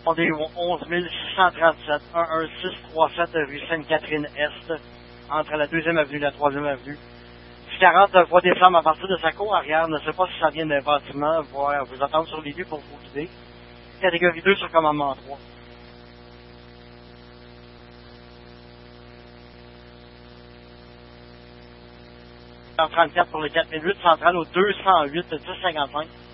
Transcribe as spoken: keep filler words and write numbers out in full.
Fondé au onze mille six cent trente-sept, un un six trois sept rue Sainte-Catherine-Est, entre la deuxième avenue et la troisième avenue. quarante voit des flammes à partir de sa cour arrière, ne sait pas si ça vient d'un bâtiment, va vous attendre sur les lieux pour vous guider. Catégorie deux sur commandement trois. cent trente-quatre pour le quatre mille huit, centrale au deux cent huit dix cinquante-cinq.